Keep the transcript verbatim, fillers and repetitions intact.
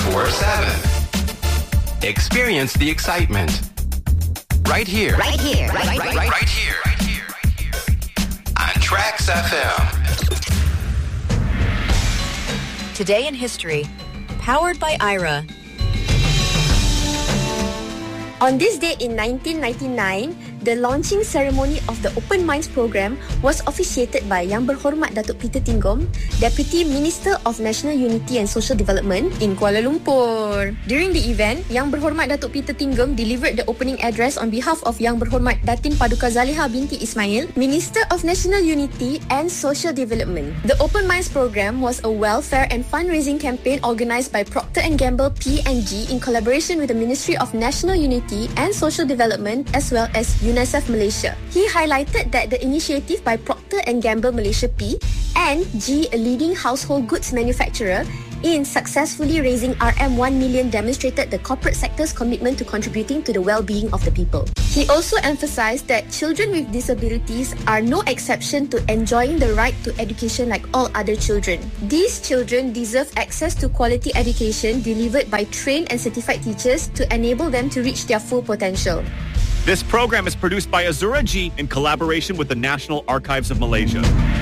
twenty-four seven. Experience the excitement. Right here. Right here. Right, right, right, right, right here. Right here. Right here. On Trax F M. Today in History, powered by I R A. On this date in nineteen ninety-nine, the launching ceremony of the Open Minds program was officiated by Yang Berhormat Datuk Peter Tinggom, Deputy Minister of National Unity and Social Development in Kuala Lumpur. During the event, Yang Berhormat Datuk Peter Tinggom delivered the opening address on behalf of Yang Berhormat Datin Paduka Zaliha binti Ismail, Minister of National Unity and Social Development. The Open Minds program was a welfare and fundraising campaign organised by Procter and Gamble P and G in collaboration with the Ministry of National Unity and Social Development as well as UNICEF Malaysia. He highlighted that the initiative by Procter and Gamble Malaysia P and G, a leading household goods manufacturer, in successfully raising R M one million demonstrated the corporate sector's commitment to contributing to the well-being of the people. He also emphasized that children with disabilities are no exception to enjoying the right to education like all other children. These children deserve access to quality education delivered by trained and certified teachers to enable them to reach their full potential. This program is produced by Azura G in collaboration with the National Archives of Malaysia.